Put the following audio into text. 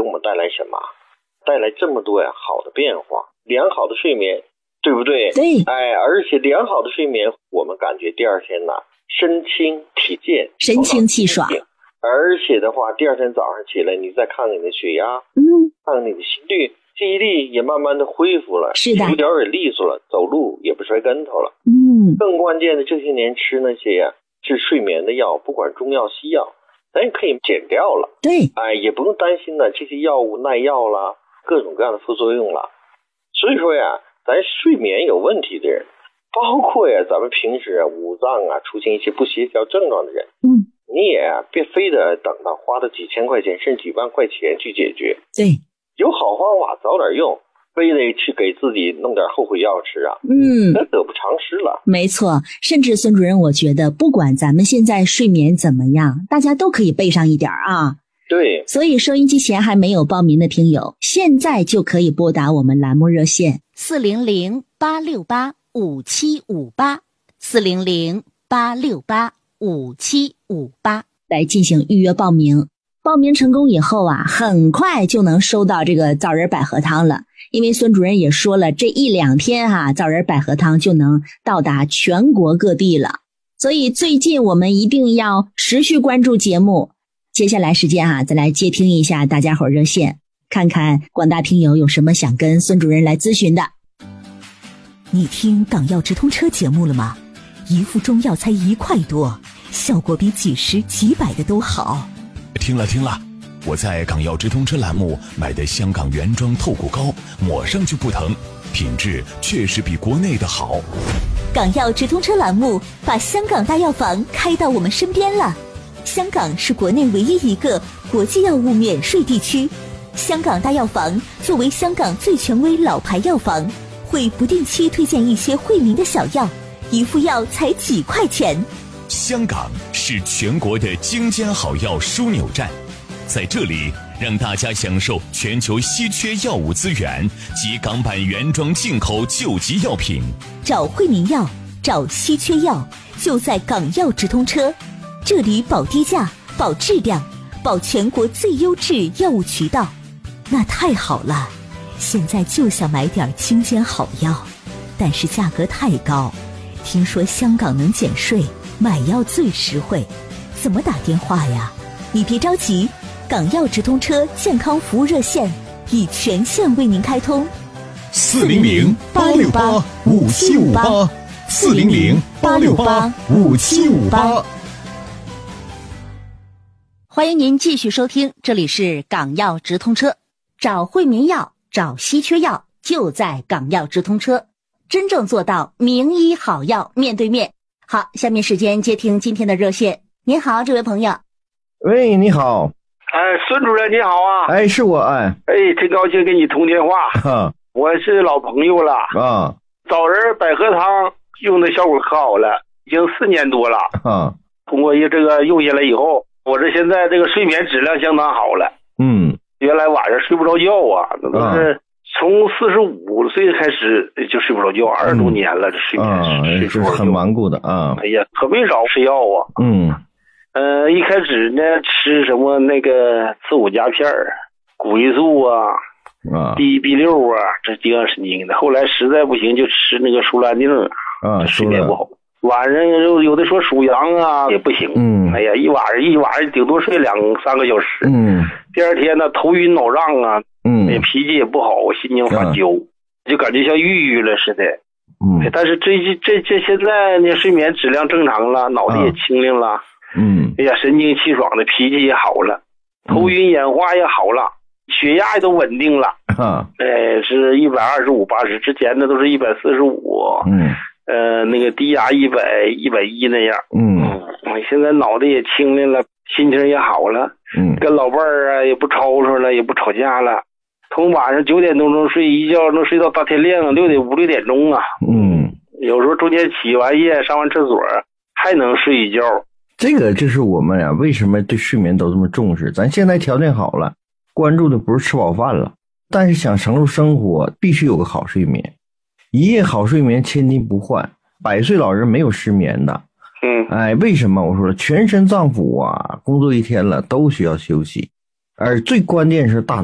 我们带来什么？带来这么多好的变化，良好的睡眠，对不对？ 对。 而且良好的睡眠，我们感觉第二天呢，身轻体健， 神清气爽。 而且的话，第二天早上起来，你再看看你的血压，看看你的心率，记忆力也慢慢的恢复了， 是的， 手脚也利索了，走路也不摔跟头了。更关键的，这些年吃那些治睡眠的药，不管中药西药，咱也可以减掉了。 对， 也不用担心呢，这些药物耐药啦，各种各样的副作用了。所以说咱睡眠有问题的人，包括咱们平时五脏出现一些不协调症状的人，你也别非得等到花到几千块钱甚至几万块钱去解决。 对， 有好方法早点用，非得去给自己弄点后悔药吃那得不偿失了。 没错，甚至孙主任，我觉得不管咱们现在睡眠怎么样，大家都可以备上一点对， 所以收音机前还没有报名的听友，现在就可以拨打我们栏目热线400-868-5758 400-868-5758来进行预约报名。报名成功以后很快就能收到这个枣仁百合汤了，因为孙主任也说了，这1-2天枣仁百合汤就能到达全国各地了。所以最近我们一定要持续关注节目。接下来时间再来接听一下大家伙热线，看看广大听友有什么想跟孙主任来咨询的。 你听港药直通车节目了吗？一副中药才1块多，效果比几十几百的都好。 听了，我在港药直通车栏目买的香港原装透骨膏，抹上就不疼，品质确实比国内的好。 港药直通车栏目把香港大药房开到我们身边了。香港是国内唯一一个国际药物免税地区，香港大药房作为香港最权威老牌药房，会不定期推荐一些惠民的小药，一副药才几块钱。 香港是全国的精尖好药枢纽站，在这里让大家享受全球稀缺药物资源及港版原装进口救急药品。 找惠民药，找稀缺药，就在港药直通车。这里保低价，保质量，保全国最优质药物渠道。那太好了，现在就想买点精尖好药，但是价格太高。听说香港能减税，买药最实惠，怎么打电话呀？你别着急，港药直通车健康服务热线已全线为您开通 ，400-868-5758 400-868-5758。 欢迎您继续收听，这里是港药直通车，找惠民药，找稀缺药，就在港药直通车，真正做到名医好药面对面。好，下面时间接听今天的热线。您好，这位朋友。 喂，你好。 孙主任你好啊。 是我。 真高兴跟你通电话。我是老朋友了枣仁百合汤用的效果可好了，已经4年多了。通过这个用下来以后，我这现在这个睡眠质量相当好了。原来晚上睡不着觉那都是从45岁开始就睡不着觉，20多年了，这睡眠是很顽固的可没少吃药一开始呢吃什么那个刺骨佳片谷维素B6这精神神经的，后来实在不行就吃那个舒兰定睡眠不好。晚上有的说数羊也不行，一晚上顶多睡2-3个小时，第二天呢头晕脑胀脾气也不好，心情发焦，就感觉像抑郁了似的。但是这现在呢睡眠质量正常了，脑袋也清灵了，神清气爽的，脾气也好了，头晕眼花也好了，血压也都稳定了，是125/80，之前的都是145。那个低压100、110那样。现在脑袋也清灵了，心情也好了。跟老伴儿也不吵吵了，也不吵架了。从晚上9点多钟睡一觉，能睡到大天亮5-6点钟有时候中间起完夜上完厕所还能睡一觉。 这个就是我们为什么对睡眠都这么重视。咱现在条件好了，关注的不是吃饱饭了，但是想融入生活必须有个好睡眠。一夜好睡眠千金不换，100岁老人没有失眠的。为什么？我说了，全身脏腑工作一天了都需要休息，而最关键是大